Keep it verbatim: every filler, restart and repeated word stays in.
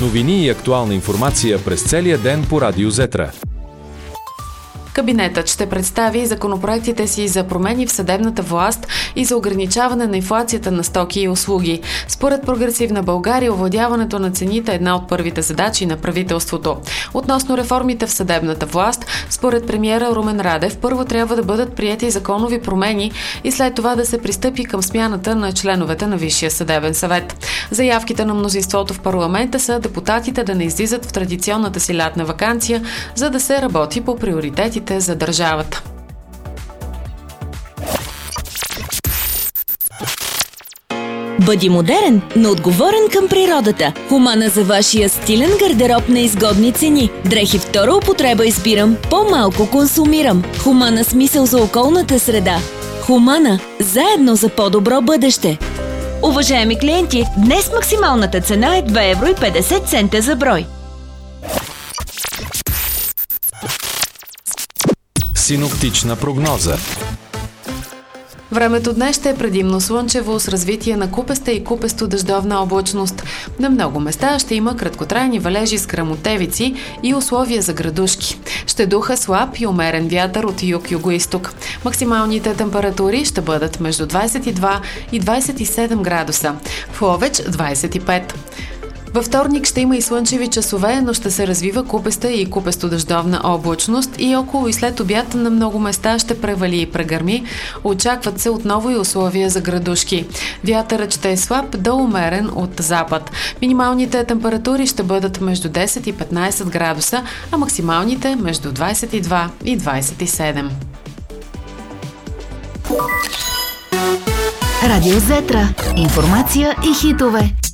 Новини и актуална информация през целия ден по Радио Зетра. Кабинетът ще представи законопроектите си за промени в съдебната власт и за ограничаване на инфлацията на стоки и услуги. Според Прогресивна България, овладяването на цените е една от първите задачи на правителството. Относно реформите в съдебната власт, според премиера Румен Радев, първо трябва да бъдат приети законови промени и след това да се пристъпи към смяната на членовете на Висшия съдебен съвет. Заявките на мнозинството в парламента са депутатите да не излизат в традиционната си лятна ваканция, за да се работи по приоритетите за държавата. Бъди модерен, но отговорен към природата. Хумана за вашия стилен гардероб на изгодни цени. Дрехи втора употреба избирам, по-малко консумирам. Хумана с мисъл за околната среда. Хумана – заедно за по-добро бъдеще. Уважаеми клиенти, днес максималната цена е два евро и петдесет цента за брой. Синоптична прогноза. Времето днес ще е предимно слънчево с развитие на купеста и купесто-дъждовна облачност. На много места ще има краткотрайни валежи с гръмотевици и условия за градушки. Ще духа слаб и умерен вятър от юг-югоизток. Максималните температури ще бъдат между двадесет и два и двадесет и седем градуса. В Ловеч двадесет и пет. Във вторник ще има и слънчеви часове, но ще се развива купеста и купесто-дъждовна облачност и около и след обяд на много места ще превали и прегърми. Очакват се отново и условия за градушки. Вятърът ще е слаб до умерен от запад. Минималните температури ще бъдат между десет и петнадесет градуса, а максималните между двадесет и два и двадесет и седем. Радио Зетра. Информация и хитове.